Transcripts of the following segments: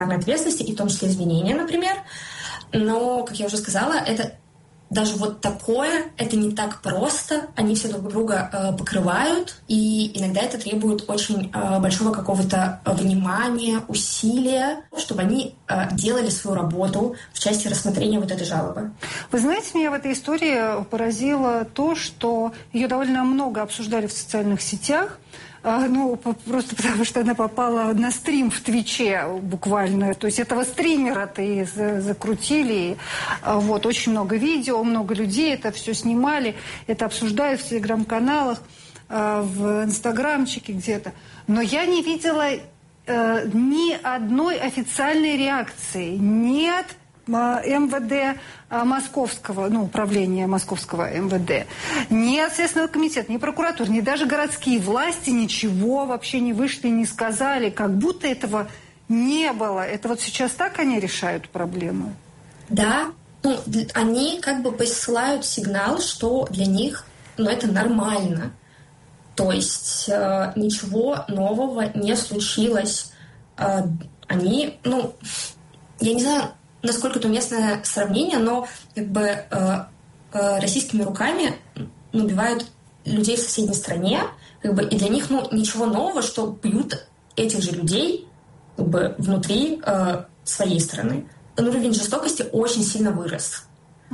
ответственности, и в том числе извинения, например. Но, как я уже сказала, это даже вот такое, это не так просто. Они все друг друга покрывают, и иногда это требует очень большого какого-то внимания, усилия, чтобы они делали свою работу в части рассмотрения вот этой жалобы. Вы знаете, меня в этой истории поразило то, что ее довольно много обсуждали в социальных сетях. Просто потому, что она попала на стрим в Твиче буквально. То есть этого стримера-то и закрутили. Вот, очень много видео, много людей это все снимали. Это обсуждают в телеграм-каналах, в инстаграмчике где-то. Но я не видела ни одной официальной реакции. Нет МВД Московского, управления Московского МВД, ни Следственного комитета, ни прокуратуры, ни даже городские власти ничего вообще не вышли, не сказали, как будто этого не было. Это вот сейчас так они решают проблему? Да, они как бы посылают сигнал, что для них это нормально. То есть ничего нового не случилось. Они, я не знаю, насколько это уместное сравнение, но как бы российскими руками убивают людей в соседней стране, как бы, и для них ничего нового, что бьют этих же людей как бы, внутри своей страны. Уровень жестокости очень сильно вырос.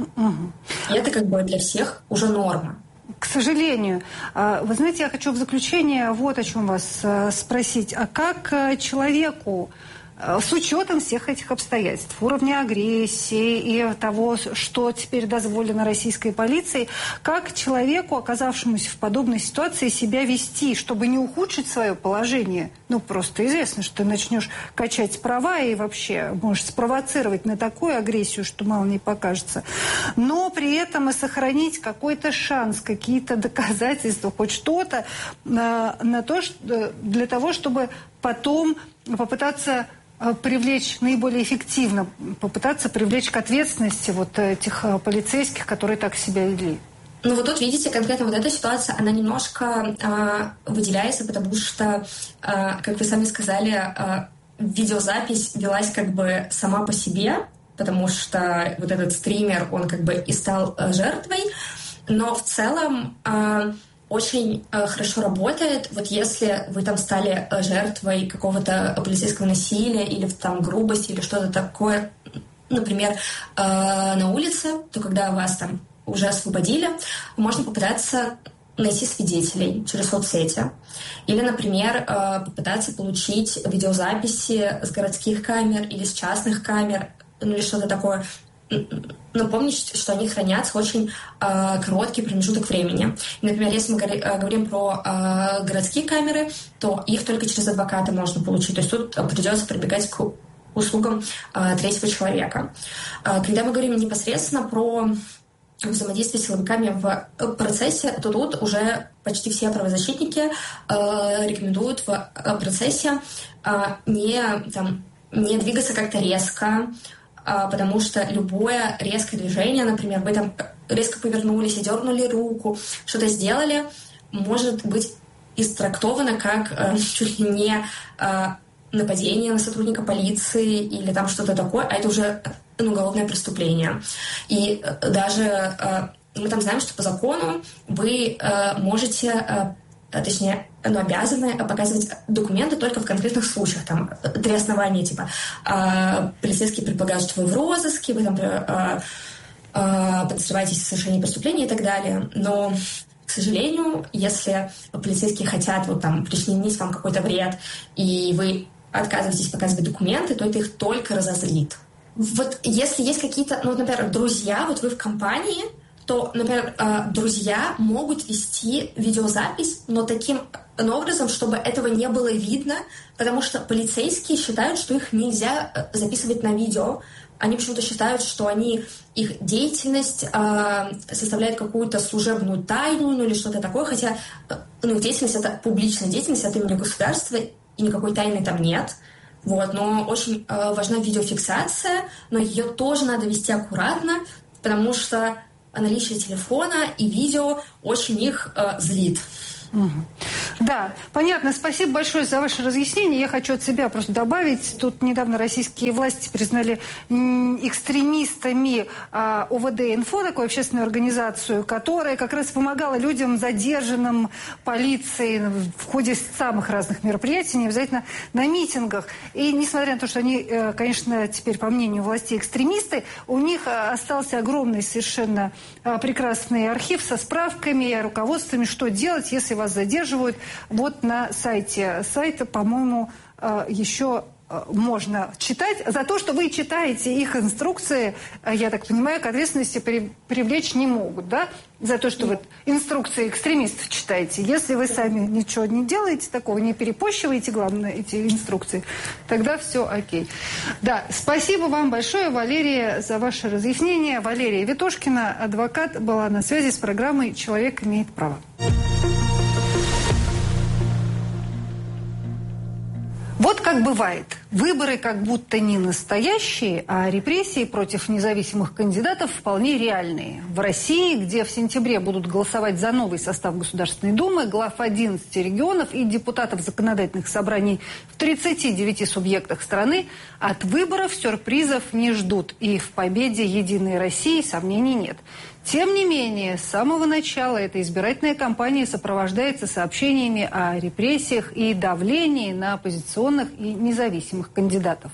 И это как бы для всех уже норма. К сожалению. Вы знаете, я хочу в заключение вот о чем вас спросить. А как человеку, с учетом всех этих обстоятельств, уровня агрессии и того, что теперь дозволено российской полиции, как человеку, оказавшемуся в подобной ситуации, себя вести, чтобы не ухудшить свое положение? Просто известно, что ты начнешь качать права и вообще можешь спровоцировать на такую агрессию, что мало не покажется. Но при этом и сохранить какой-то шанс, какие-то доказательства, хоть что-то на то, для того, чтобы потом попытаться привлечь наиболее эффективно, попытаться привлечь к ответственности вот этих полицейских, которые так себя вели. Вот тут, видите, конкретно вот эта ситуация, она немножко выделяется, потому что, как вы сами сказали, видеозапись велась как бы сама по себе, потому что вот этот стример, он как бы и стал жертвой, но в целом очень хорошо работает, вот если вы там стали жертвой какого-то полицейского насилия или там грубости или что-то такое, например, на улице, то когда вас там уже освободили, можно попытаться найти свидетелей через соцсети. Или, например, попытаться получить видеозаписи с городских камер или с частных камер, или что-то такое. Но помните, что они хранятся очень короткий промежуток времени. Например, если мы говорим про городские камеры, то их только через адвоката можно получить. То есть тут придется прибегать к услугам третьего человека. Когда мы говорим непосредственно про взаимодействие с силовиками в процессе, то тут уже почти все правозащитники рекомендуют в процессе не двигаться как-то резко, потому что любое резкое движение, например, вы там резко повернулись и дернули руку, что-то сделали, может быть истрактовано как чуть ли не нападение на сотрудника полиции или там что-то такое, а это уже уголовное преступление. И даже мы там знаем, что по закону вы можете, точнее, обязаны показывать документы только в конкретных случаях. Там 3 основания, типа полицейские предполагают, что вы в розыске, вы там подозреваетесь в совершении преступления и так далее. Но, к сожалению, если полицейские хотят причинить вам какой-то вред, и вы отказываетесь показывать документы, то это их только разозлит. Вот если есть какие-то, например, друзья, вот вы в компании, то, например, друзья могут вести видеозапись, но таким образом, чтобы этого не было видно, потому что полицейские считают, что их нельзя записывать на видео. Они почему-то считают, что их деятельность составляет какую-то служебную тайну или что-то такое, хотя их деятельность — это публичная деятельность от имени государства, и никакой тайны там нет. Но очень важна видеофиксация, но ее тоже надо вести аккуратно, потому что наличие телефона и видео очень их злит. Угу. Да, понятно. Спасибо большое за ваше разъяснение. Я хочу от себя просто добавить. Тут недавно российские власти признали экстремистами ОВД-Инфо, такую общественную организацию, которая как раз помогала людям, задержанным полицией в ходе самых разных мероприятий, не обязательно на митингах. И несмотря на то, что они, конечно, теперь, по мнению властей, экстремисты, у них остался огромный совершенно прекрасный архив со справками, руководствами, что делать, если вас задерживают. Вот на сайте. Сайт, по-моему, еще можно читать. За то, что вы читаете их инструкции, я так понимаю, к ответственности привлечь не могут, да? За то, что вы инструкции экстремистов читаете. Если вы сами ничего не делаете такого, не перепощиваете, главное, эти инструкции, тогда все окей. Да, спасибо вам большое, Валерия, за ваше разъяснение. Валерия Ветошкина, адвокат, была на связи с программой «Человек имеет право». Вот как бывает. Выборы как будто не настоящие, а репрессии против независимых кандидатов вполне реальные. В России, где в сентябре будут голосовать за новый состав Государственной Думы, глав 11 регионов и депутатов законодательных собраний в 39 субъектах страны, от выборов сюрпризов не ждут. И в победе «Единой России» сомнений нет. Тем не менее, с самого начала эта избирательная кампания сопровождается сообщениями о репрессиях и давлении на оппозиционных и независимых кандидатов.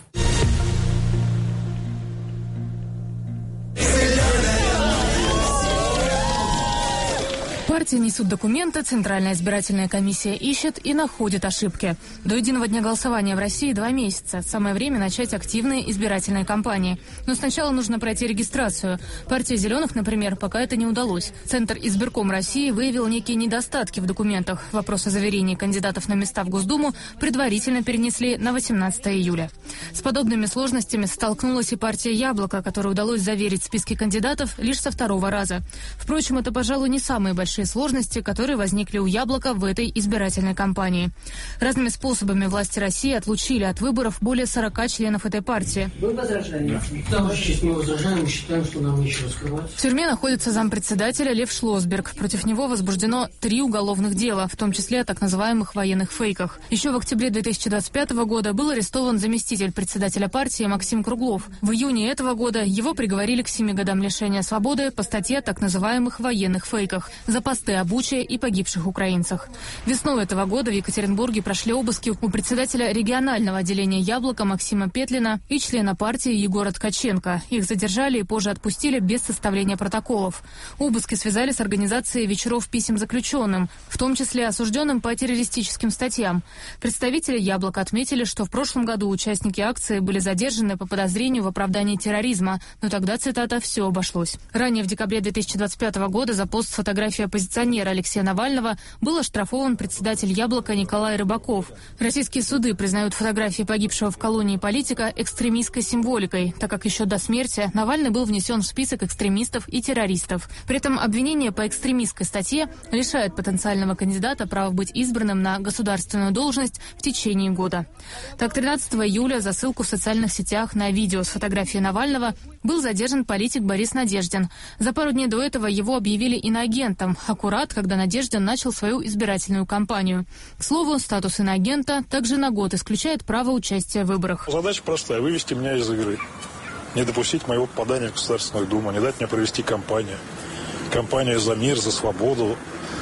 Партии несут документы, Центральная избирательная комиссия ищет и находит ошибки. До единого дня голосования в России 2 месяца. Самое время начать активные избирательные кампании. Но сначала нужно пройти регистрацию. Партии «Зеленых», например, пока это не удалось. Центр избирком России выявил некие недостатки в документах. Вопрос о заверении кандидатов на места в Госдуму предварительно перенесли на 18 июля. С подобными сложностями столкнулась и партия «Яблоко», которой удалось заверить списки кандидатов лишь со 2-го раза. Впрочем, это, пожалуй, не самые большие сложности, которые возникли у «Яблока» в этой избирательной кампании. Разными способами власти России отлучили от выборов более 40 членов этой партии. Вы возражаете? Да, Ваша честь, мы возражаем, мы считаем, что нам нечего скрывать. В тюрьме находится зампредседателя Лев Шлосберг. Против него возбуждено 3 уголовных дела, в том числе о так называемых военных фейках. Еще в октябре 2025 года был арестован заместитель председателя партии Максим Круглов. В июне этого года его приговорили к 7 годам лишения свободы по статье о так называемых военных фейках за посты об Буче и погибших украинцах. Весной этого года в Екатеринбурге прошли обыски у председателя регионального отделения «Яблоко» Максима Петлина и члена партии Егора Ткаченко. Их задержали и позже отпустили без составления протоколов. Обыски связали с организацией вечеров писем заключенным, в том числе осужденным по террористическим статьям. Представители «Яблока» отметили, что в прошлом году участники акции были задержаны по подозрению в оправдании терроризма, но тогда, цитата, «все обошлось». Ранее в декабре 2025 года за пост фотографии оппозиционера Алексея Навального был оштрафован председатель «Яблока» Николай Рыбаков. Российские суды признают фотографии погибшего в колонии политика экстремистской символикой, так как еще до смерти Навальный был внесен в список экстремистов и террористов. При этом обвинение по экстремистской статье лишает потенциального кандидата права быть избранным на государственную должность в течение года. Так, 13 июля за ссылку в социальных сетях на видео с фотографией Навального был задержан политик Борис Надеждин. За пару дней до этого его объявили иноагентом, аккурат, когда Надеждин начал свою избирательную кампанию. К слову, статус иноагента также на год исключает право участия в выборах. Задача простая – вывести меня из игры. Не допустить моего попадания в Государственную Думу, не дать мне провести кампанию. Кампанию за мир, за свободу,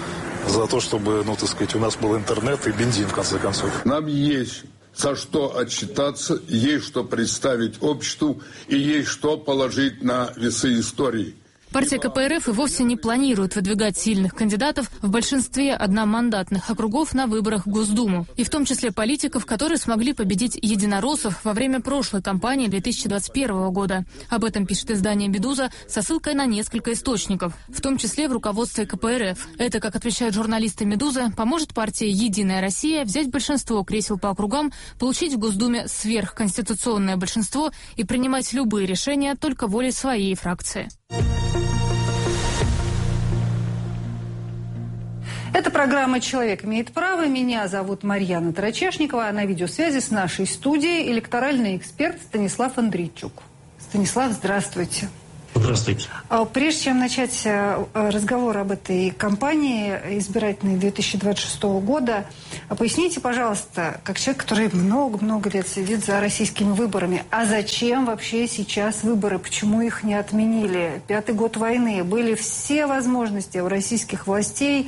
за то, чтобы, у нас был интернет и бензин, в конце концов. Нам есть за что отчитаться, есть что представить обществу и есть что положить на весы истории. Партия КПРФ и вовсе не планирует выдвигать сильных кандидатов в большинстве одномандатных округов на выборах в Госдуму. И в том числе политиков, которые смогли победить единороссов во время прошлой кампании 2021 года. Об этом пишет издание «Медуза» со ссылкой на несколько источников, в том числе в руководстве КПРФ. Это, как отвечают журналисты «Медузы», поможет партии «Единая Россия» взять большинство кресел по округам, получить в Госдуме сверхконституционное большинство и принимать любые решения только волей своей фракции. Это программа «Человек имеет право». Меня зовут Марьяна Тарачешникова, а на видеосвязи с нашей студией электоральный эксперт Станислав Андрейчук. Станислав, здравствуйте. Здравствуйте. Прежде чем начать разговор об этой кампании избирательной 2026 года, поясните, пожалуйста, как человек, который много-много лет следит за российскими выборами, а зачем вообще сейчас выборы? Почему их не отменили? 5-й год войны. Были все возможности у российских властей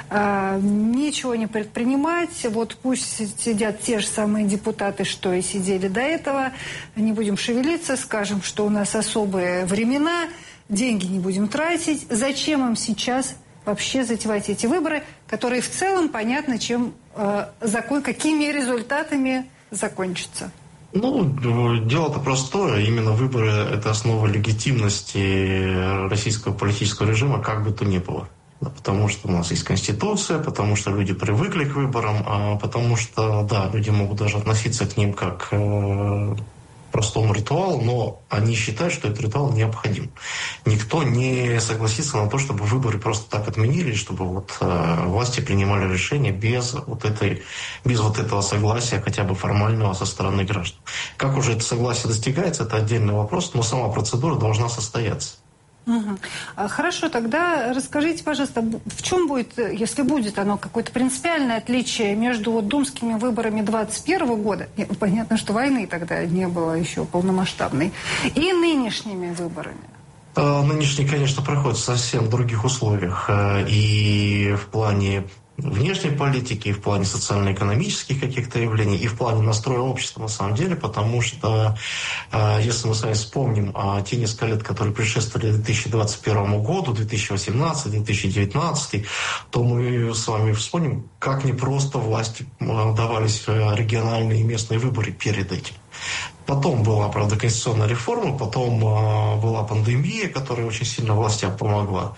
ничего не предпринимать. Вот пусть сидят те же самые депутаты, что и сидели до этого. Не будем шевелиться, скажем, что у нас особые времена, деньги не будем тратить. Зачем им сейчас вообще затевать эти выборы, которые в целом понятно, чем какими результатами закончатся? Дело-то простое. Именно выборы – это основа легитимности российского политического режима, как бы то ни было. Потому что у нас есть Конституция, потому что люди привыкли к выборам, потому что, да, люди могут даже относиться к ним как к простому ритуалу, но они считают, что этот ритуал необходим. Никто не согласится на то, чтобы выборы просто так отменили, чтобы власти принимали решения без этого согласия, хотя бы формального, со стороны граждан. Как уже это согласие достигается, это отдельный вопрос, но сама процедура должна состояться. Угу. Хорошо, тогда расскажите, пожалуйста, в чем будет, если будет оно, какое-то принципиальное отличие между думскими выборами 2021 года, понятно, что войны тогда не было еще полномасштабной, и нынешними выборами? Нынешние, конечно, проходят в совсем других условиях. И в плане внешней политики, и в плане социально-экономических каких-то явлений, и в плане настроя общества на самом деле, потому что, если мы с вами вспомним те несколько лет, которые предшествовали 2021 году, 2018, 2019, то мы с вами вспомним, как непросто власти давались региональные и местные выборы перед этим. Потом была, правда, конституционная реформа, потом была пандемия, которая очень сильно властям помогла.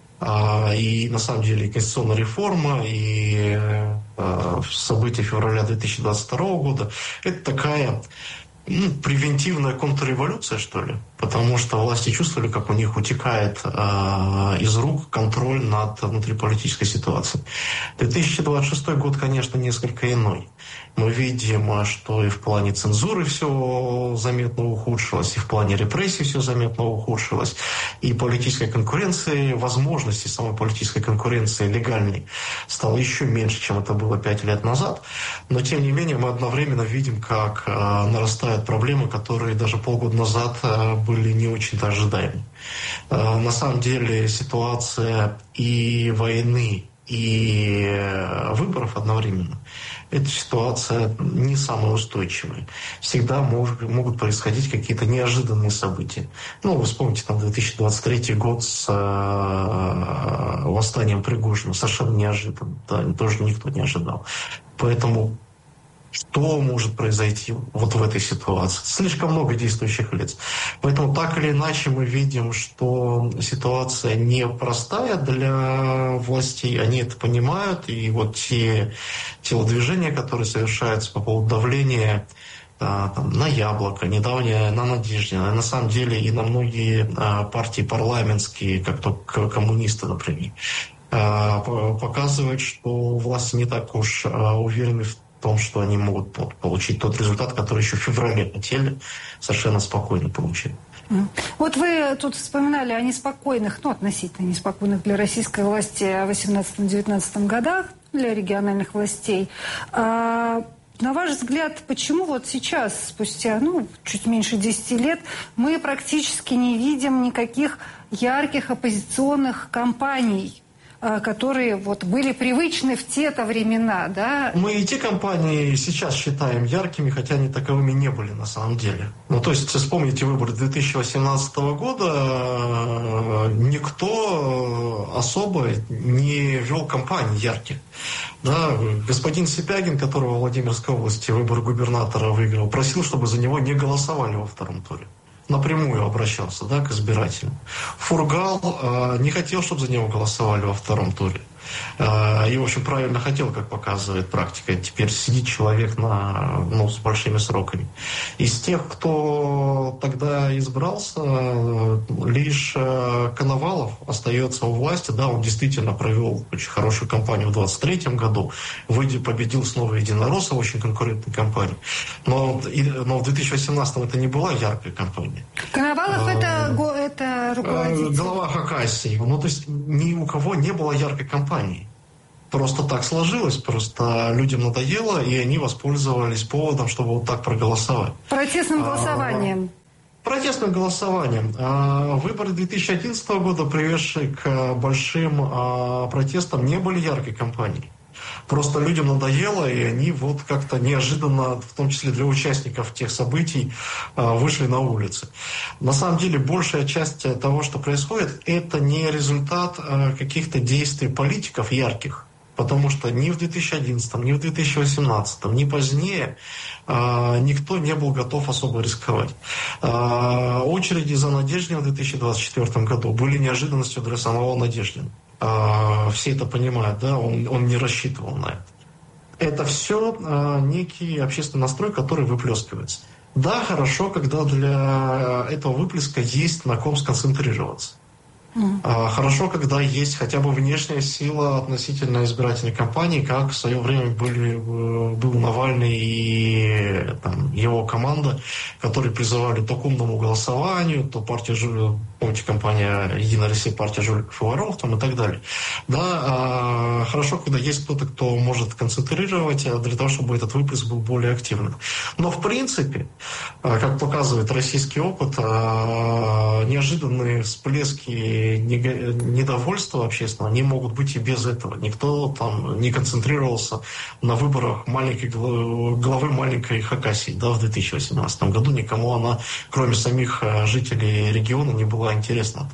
И на самом деле и конституционная реформа, и события февраля 2022 года – это такая превентивная контрреволюция, что ли. Потому что власти чувствовали, как у них утекает из рук контроль над внутриполитической ситуацией. 2026 год, конечно, несколько иной. Мы видим, что и в плане цензуры все заметно ухудшилось, и в плане репрессий все заметно ухудшилось, и политической конкуренции, возможности самой политической конкуренции легальной стало еще меньше, чем это было 5 лет назад. Но, тем не менее, мы одновременно видим, как нарастают проблемы, которые даже полгода назад были не очень-то ожидаемы. На самом деле ситуация и войны, и выборов одновременно – эта ситуация не самая устойчивая. Всегда могут происходить какие-то неожиданные события. Вы вспомните 2023 год с восстанием Пригожина. Совершенно неожиданно. Да, тоже никто не ожидал. Поэтому что может произойти в этой ситуации? Слишком много действующих лиц. Поэтому так или иначе мы видим, что ситуация непростая для властей. Они это понимают. И те телодвижения, которые совершаются по поводу давления на Яблоко, недавнее на Надеждина, на самом деле и на многие партии парламентские, как то коммунисты, например, показывают, что власти не так уж уверены в том, что они могут получить тот результат, который еще в феврале хотели совершенно спокойно получить. Вот вы тут вспоминали о неспокойных, относительно неспокойных для российской власти в 18-19 годах, для региональных властей. На ваш взгляд, почему сейчас, спустя чуть меньше 10 лет, мы практически не видим никаких ярких оппозиционных кампаний, которые были привычны в те-то времена, да? Мы и те кампании сейчас считаем яркими, хотя они таковыми не были на самом деле. То есть, вспомните выборы 2018 года, никто особо не вел кампании ярких. Да, господин Сипягин, которого в Владимирской области выборы губернатора выиграл, просил, чтобы за него не голосовали во втором туре. Напрямую обращался к избирателям. Фургал не хотел, чтобы за него голосовали во втором туре. И, в общем, правильно хотел, как показывает практика. Теперь сидит человек с большими сроками. Из тех, кто тогда избрался, лишь Коновалов остается у власти. Да, он действительно провел очень хорошую кампанию в 2023 году. Победил снова Единоросса в очень конкурентной кампании. Но в 2018 это не была яркая кампания. Коновалов это руководитель. Глава Хакасии. Ну, то есть ни у кого не было яркой кампании. Просто так сложилось, просто людям надоело, и они воспользовались поводом, чтобы вот так проголосовать. Протестным голосованием. Протестным голосованием. Выборы 2011 года, приведшие к большим протестам, не были яркой кампанией. Просто людям надоело, и они вот как-то неожиданно, в том числе для участников тех событий, вышли на улицы. На самом деле, большая часть того, что происходит, это не результат каких-то действий политиков ярких. Потому что ни в 2011, ни в 2018, ни позднее никто не был готов особо рисковать. Очереди за Надеждиным в 2024 году были неожиданностью для самого Надеждина. Все это понимают, да, он не рассчитывал на это. Это все некий общественный настрой, который выплескивается. Да, хорошо, когда для этого выплеска есть на ком сконцентрироваться. Хорошо, когда есть хотя бы внешняя сила относительно избирательной кампании, как в свое время был Навальный и там, его команда, которые призывали то к умному голосованию, то партия, помните, компания «Единая Россия», партия жуликов и воров там, и так далее. Да, хорошо, когда есть кто-то, кто может концентрировать для того, чтобы этот выплеск был более активным. Но в принципе, как показывает российский опыт, неожиданные всплески недовольства общественного не могут быть и без этого. Никто там не концентрировался на выборах главы маленькой Хакасии, да, в 2018 году. Никому она, кроме самих жителей региона, не была интересна.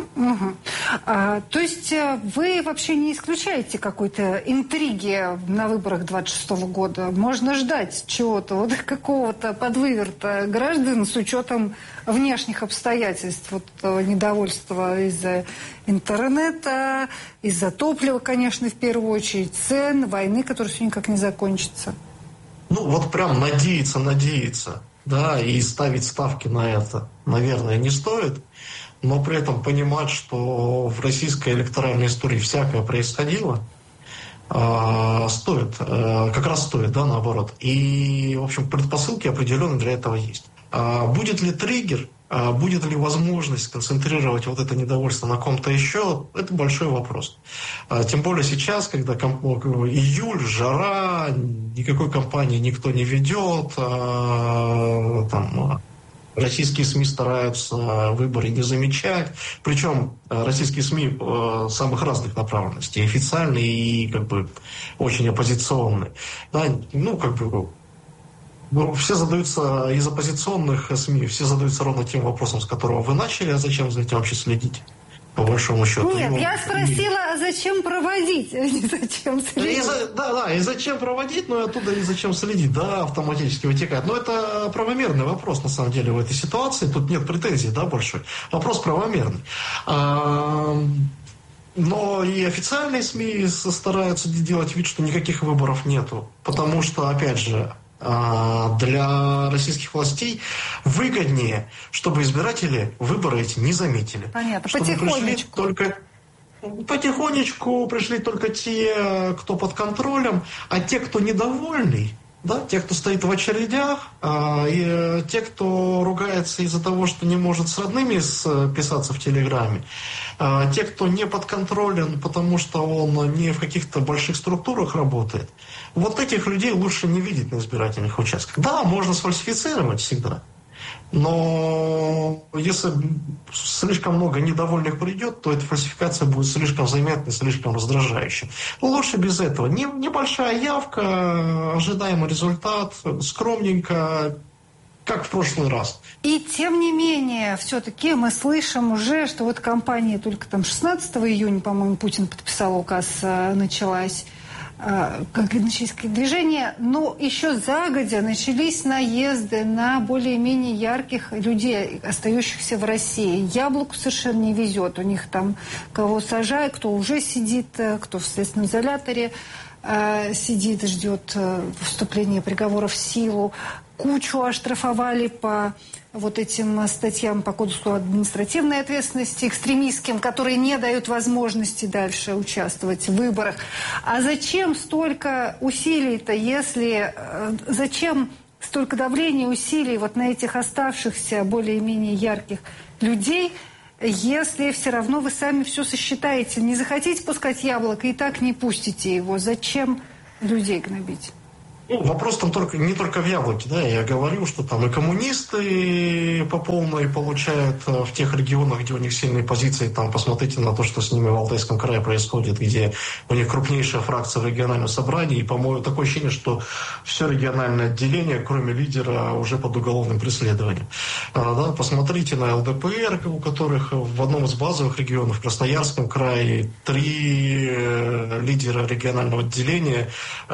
То есть вы вообще не исключаете какой-то интриги на выборах 26 года? Можно ждать чего-то, вот какого-то подвыверта граждан с учетом внешних обстоятельств, вот недовольства из-за интернета, из-за топлива, конечно, в первую очередь, цен, войны, которая все никак не закончится. Ну, вот прям надеяться, да, и ставить ставки на это, наверное, не стоит, но при этом понимать, что в российской электоральной истории всякое происходило, стоит, как раз стоит, да, наоборот. И, в общем, предпосылки определенно для этого есть. Будет ли триггер, будет ли возможность концентрировать вот это недовольство на ком-то еще, это большой вопрос. Тем более сейчас, когда июль, жара, никакой кампании никто не ведет, там, российские СМИ стараются выборы не замечать, причем российские СМИ самых разных направленностей, официальные и как бы очень оппозиционные. Да, ну, как бы все задаются из оппозиционных СМИ, все задаются ровно тем вопросом, с которого вы начали, а зачем за этим вообще следить, по большому счету. Нет, я спросила, а зачем проводить, а не зачем следить. И зачем проводить, но оттуда и зачем следить, да, автоматически вытекает. Но это правомерный вопрос, на самом деле, в этой ситуации, тут нет претензий, да, большой. Вопрос правомерный. Но и официальные СМИ стараются делать вид, что никаких выборов нету, потому что, опять же, для российских властей выгоднее, чтобы избиратели выборы эти не заметили. Понятно, потихонечку пришли только те, кто под контролем, а те, кто недовольный, да, те, кто стоит в очередях, и те, кто ругается из-за того, что не может с родными списаться в Телеграме, те, кто не подконтролен, потому что он не в каких-то больших структурах работает, вот этих людей лучше не видеть на избирательных участках. Да, можно сфальсифицировать всегда, но если слишком много недовольных придет, то эта фальсификация будет слишком заметной, слишком раздражающей. Лучше без этого. Небольшая явка, ожидаемый результат, скромненько, как в прошлый раз. И тем не менее, все-таки мы слышим уже, что вот кампания только там 16 июня, по-моему, Путин подписал указ, началось движение, но еще загодя начались наезды на более-менее ярких людей, остающихся в России. Яблоку совершенно не везет. У них там кого сажают, кто уже сидит, кто в следственном изоляторе сидит, ждет вступления приговора в силу. Кучу оштрафовали по вот этим статьям по кодексу административной ответственности экстремистским, которые не дают возможности дальше участвовать в выборах. А зачем столько усилий-то, если... Зачем столько давления, усилий вот на этих оставшихся более-менее ярких людей, если все равно вы сами все сосчитаете? Не захотите пускать яблоко и так не пустите его. Зачем людей гнобить? Вопрос там не только в яблоке, да, я говорю, что там и коммунисты по полной получают в тех регионах, где у них сильные позиции, там посмотрите на то, что с ними в Алтайском крае происходит, где у них крупнейшая фракция в региональном собрании, и, по-моему, такое ощущение, что все региональное отделение, кроме лидера, уже под уголовным преследованием. Да, посмотрите на ЛДПР, у которых в одном из базовых регионов, в Красноярском крае, 3 лидера регионального отделения,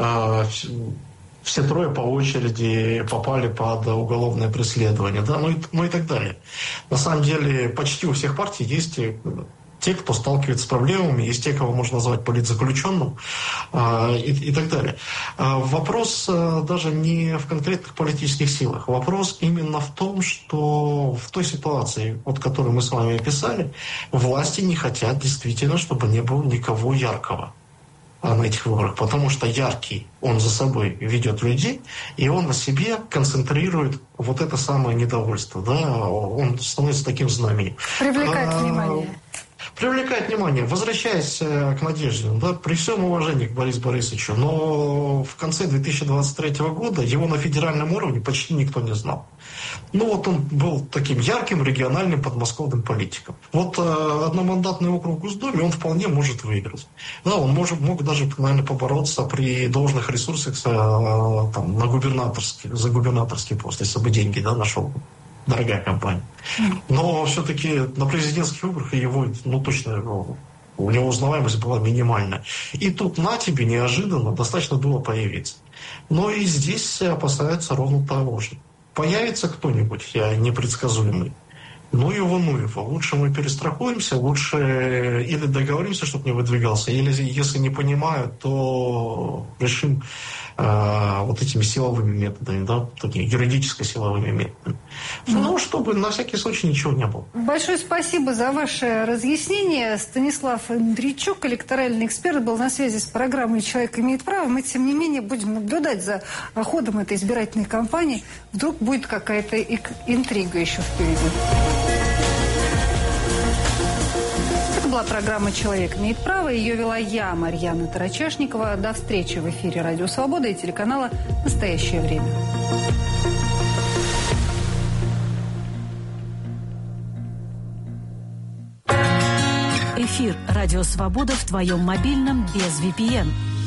все 3 по очереди попали под уголовное преследование, да, ну и так далее. На самом деле почти у всех партий есть те, кто сталкивается с проблемами, есть те, кого можно назвать политзаключенным и так далее. Вопрос даже не в конкретных политических силах. Вопрос именно в том, что в той ситуации, вот, которую мы с вами описали, власти не хотят действительно, чтобы не было никого яркого на этих выборах, потому что яркий, он за собой ведет людей, и он на себе концентрирует вот это самое недовольство, да, он становится таким знаменем. Привлекает внимание. Привлекает внимание. Возвращаясь к Надежде, да, при всем уважении к Борису Борисовичу, но в конце 2023 года его на федеральном уровне почти никто не знал. Ну вот он был таким ярким региональным подмосковным политиком. Вот одномандатный округ в Госдуме он вполне может выиграть. Да, он мог даже, наверное, побороться при должных ресурсах там, за губернаторский пост, если бы деньги, да, нашел. Дорогая компания. Но все-таки на президентских выборах его, точно, у него узнаваемость была минимальная. И тут на тебе неожиданно достаточно было появиться. Но и здесь опасаются ровно того же. Появится кто-нибудь непредсказуемый, ну его. Лучше мы перестрахуемся, лучше или договоримся, чтобы не выдвигался, или если не понимают, то решим вот этими силовыми методами, да, такими юридическо-силовыми методами. Ну, чтобы на всякий случай ничего не было. Большое спасибо за ваше разъяснение. Станислав Андрейчук, электоральный эксперт, был на связи с программой «Человек имеет право». Мы, тем не менее, будем наблюдать за ходом этой избирательной кампании. Вдруг будет какая-то интрига еще впереди. Была программа «Человек имеет право». Ее вела я, Марьяна Тарачешникова. До встречи в эфире «Радио Свобода» и телеканала «Настоящее время». Эфир «Радио Свобода» в твоем мобильном без VPN.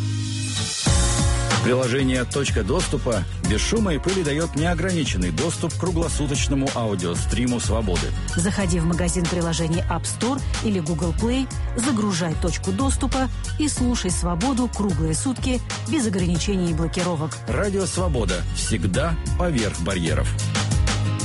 Приложение «Точка доступа» без шума и пыли дает неограниченный доступ к круглосуточному аудиостриму «Свободы». Заходи в магазин приложений App Store или Google Play, загружай «Точку доступа» и слушай «Свободу» круглые сутки без ограничений и блокировок. Радио «Свобода» всегда поверх барьеров.